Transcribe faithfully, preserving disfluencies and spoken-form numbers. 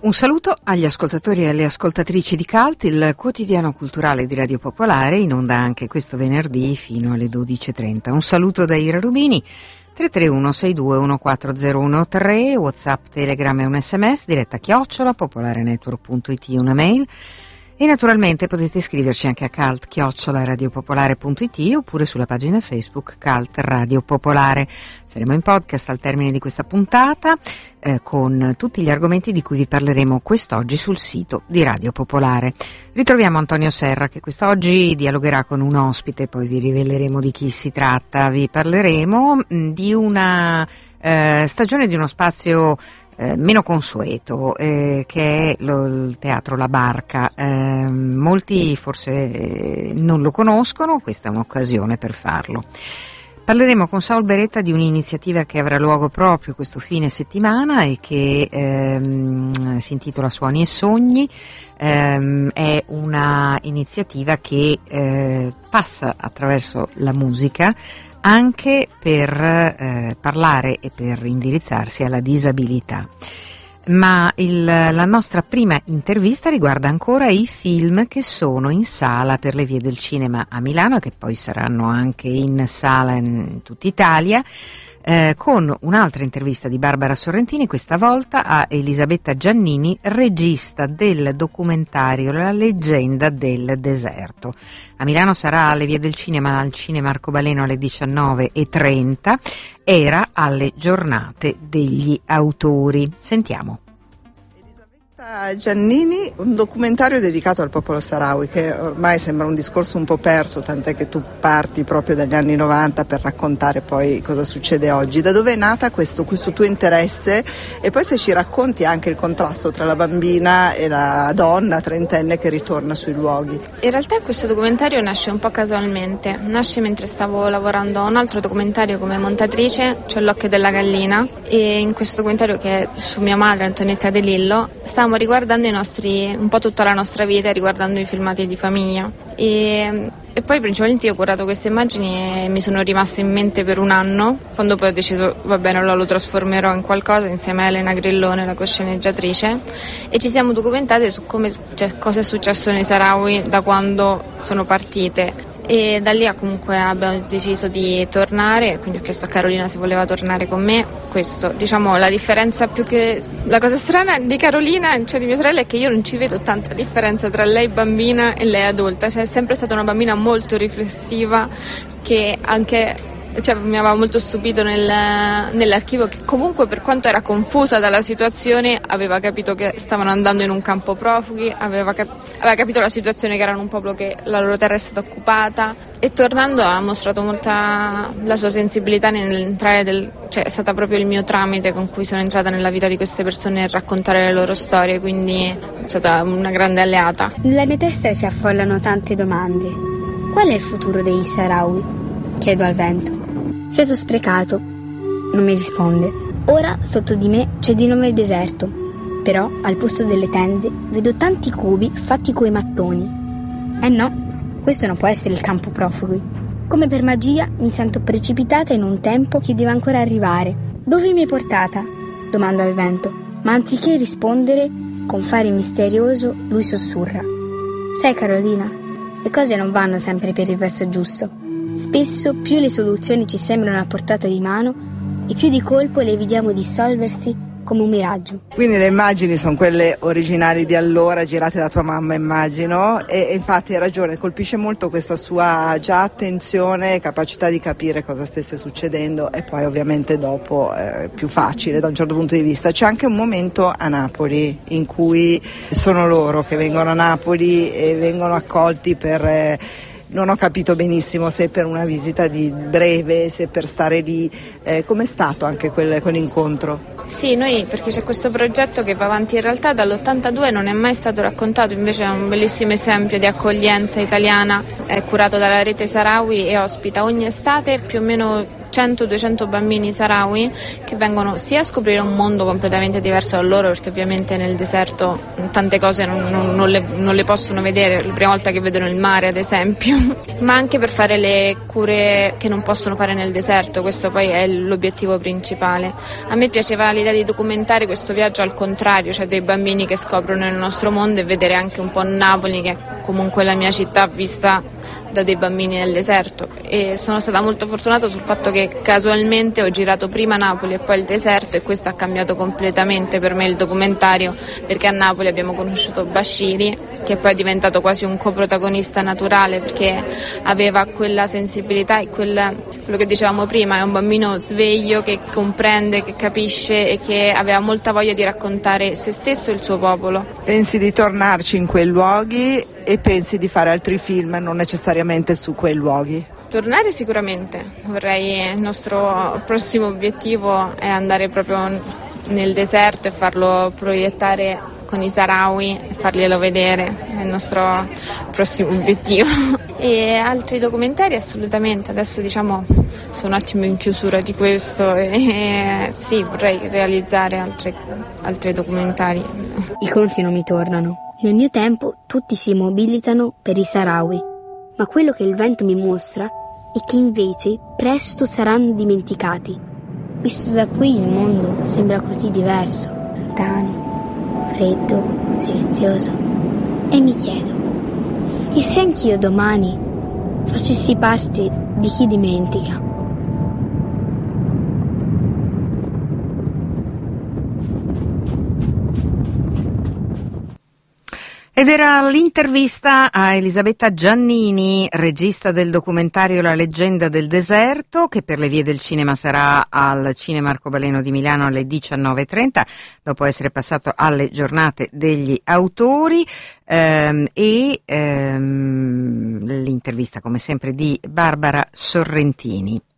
Un saluto agli ascoltatori e alle ascoltatrici di Cult, il quotidiano culturale di Radio Popolare, in onda anche questo venerdì fino alle dodici e trenta. Un saluto da Ira Rubini, tre tre uno sei due uno quattro zero uno tre, WhatsApp, Telegram e un sms, diretta chiocciola, popolarenetwork punto it, una mail. E naturalmente potete iscriverci anche a cult chiocciola radiopopolare punto it oppure sulla pagina Facebook Cult Radio Popolare. Saremo in podcast al termine di questa puntata eh, con tutti gli argomenti di cui vi parleremo quest'oggi sul sito di Radio Popolare. Ritroviamo Antonio Serra che quest'oggi dialogherà con un ospite, poi vi riveleremo di chi si tratta. Vi parleremo mh, di una eh, stagione di uno spazio Eh, meno consueto, eh, che è lo, il teatro La Barca. Eh, molti forse eh, non lo conoscono, questa è un'occasione per farlo. Parleremo con Saul Beretta di un'iniziativa che avrà luogo proprio questo fine settimana e che ehm, si intitola Suoni e Sogni. Ehm, è una iniziativa che eh, passa attraverso la musica anche per eh, parlare e per indirizzarsi alla disabilità. Ma il, la nostra prima intervista riguarda ancora i film che sono in sala per le vie del cinema a Milano e che poi saranno anche in sala in tutta Italia, eh, con un'altra intervista di Barbara Sorrentini, questa volta a Elisabetta Giannini, regista del documentario La leggenda del deserto. A Milano sarà alle vie del cinema al Cinema Arcobaleno alle diciannove e trenta, era alle giornate degli autori. Sentiamo. Giannini, un documentario dedicato al popolo Sahrawi che ormai sembra un discorso un po' perso, tant'è che tu parti proprio dagli anni novanta per raccontare poi cosa succede oggi. Da dove è nata questo, questo tuo interesse e poi se ci racconti anche il contrasto tra la bambina e la donna trentenne che ritorna sui luoghi. In realtà questo documentario nasce un po' casualmente, nasce mentre stavo lavorando a un altro documentario come montatrice, cioè L'occhio della gallina, e in questo documentario che è su mia madre Antonietta De Lillo stavamo riguardando i nostri, un po' tutta la nostra vita, riguardando i filmati di famiglia e, e poi principalmente io ho curato queste immagini e mi sono rimaste in mente per un anno, quando poi ho deciso va bene, allora lo trasformerò in qualcosa insieme a Elena Grillone, la cosceneggiatrice, e ci siamo documentate su come, cioè, cosa è successo nei Sahrawi da quando sono partite. E da lì comunque abbiamo deciso di tornare, quindi ho chiesto a Carolina se voleva tornare con me. Questo, diciamo, la differenza più che la cosa strana di Carolina, cioè di mia sorella, è che io non ci vedo tanta differenza tra lei bambina e lei adulta, cioè è sempre stata una bambina molto riflessiva che anche, cioè, mi aveva molto stupito nel, nell'archivio che comunque per quanto era confusa dalla situazione aveva capito che stavano andando in un campo profughi, aveva, cap- aveva capito la situazione che erano un popolo che la loro terra è stata occupata e tornando ha mostrato molta la sua sensibilità nell'entrare del, cioè è stata proprio il mio tramite con cui sono entrata nella vita di queste persone e raccontare le loro storie, quindi è stata una grande alleata. Nella mia testa si affollano tante domande. Qual è il futuro dei Sahrawi? Chiedo al vento. Fiato sprecato, non mi risponde. Ora sotto di me c'è di nuovo il deserto, però al posto delle tende vedo tanti cubi fatti coi mattoni. Eh no, questo non può essere il campo profughi. Come per magia mi sento precipitata in un tempo che deve ancora arrivare. Dove mi hai portata? Domando al vento, ma anziché rispondere, con fare misterioso, lui sussurra. Sai Carolina, le cose non vanno sempre per il verso giusto. Spesso più le soluzioni ci sembrano a portata di mano e più di colpo le vediamo dissolversi come un miraggio. Quindi le immagini sono quelle originali di allora, girate da tua mamma immagino, e, e infatti hai ragione, colpisce molto questa sua già attenzione, capacità di capire cosa stesse succedendo e poi ovviamente dopo è più facile da un certo punto di vista. C'è anche un momento a Napoli in cui sono loro che vengono a Napoli e vengono accolti per... Eh, non ho capito benissimo se per una visita di breve, se per stare lì, eh, com'è stato anche quel, quell'incontro? Sì, noi perché c'è questo progetto che va avanti in realtà dall'ottantadue, non è mai stato raccontato, invece è un bellissimo esempio di accoglienza italiana, è curato dalla Rete Sahrawi e ospita ogni estate più o meno cento duecento bambini saharawi che vengono sia a scoprire un mondo completamente diverso da loro, perché ovviamente nel deserto tante cose non, non, non, le, non le possono vedere, la prima volta che vedono il mare ad esempio, ma anche per fare le cure che non possono fare nel deserto. Questo poi è l'obiettivo principale. A me piaceva l'idea di documentare questo viaggio al contrario, cioè dei bambini che scoprono il nostro mondo, e vedere anche un po' Napoli, che è comunque la mia città vista da dei bambini nel deserto. E sono stata molto fortunata sul fatto che casualmente ho girato prima Napoli e poi il deserto, e questo ha cambiato completamente per me il documentario, perché a Napoli abbiamo conosciuto Bashiri, che poi è diventato quasi un coprotagonista naturale, perché aveva quella sensibilità e quella, quello che dicevamo prima, è un bambino sveglio che comprende, che capisce e che aveva molta voglia di raccontare se stesso e il suo popolo. Pensi di tornarci in quei luoghi e pensi di fare altri film, non necessariamente su quei luoghi? Tornare sicuramente, vorrei, il nostro prossimo obiettivo è andare proprio nel deserto e farlo proiettare con i saharawi e farglielo vedere, è il nostro prossimo obiettivo. E altri documentari assolutamente, adesso diciamo sono un attimo in chiusura di questo e sì, vorrei realizzare altri, altri documentari. I conti non mi tornano. Nel mio tempo tutti si mobilitano per i saharawi, ma quello che il vento mi mostra è che invece presto saranno dimenticati. Visto da qui il mondo sembra così diverso, lontano, freddo, silenzioso. E mi chiedo, e se anch'io domani facessi parte di chi dimentica? Ed era l'intervista a Elisabetta Giannini, regista del documentario La leggenda del deserto, che per le vie del cinema sarà al Cinema Arcobaleno di Milano alle diciannove e trenta, dopo essere passato alle giornate degli autori, ehm, e ehm, l'intervista come sempre di Barbara Sorrentini.